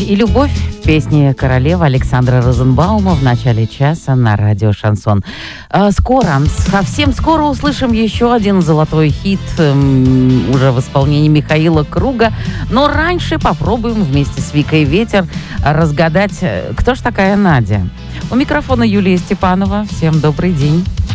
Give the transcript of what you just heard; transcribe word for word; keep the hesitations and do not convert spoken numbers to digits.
и любовь. Песни королевы Александра Розенбаума в начале часа на радио «Шансон». А скоро, совсем скоро услышим еще один золотой хит эм, уже в исполнении Михаила Круга. Но раньше попробуем вместе с Викой Ветер разгадать, кто ж такая Надя. У микрофона Юлия Степанова. Всем добрый день.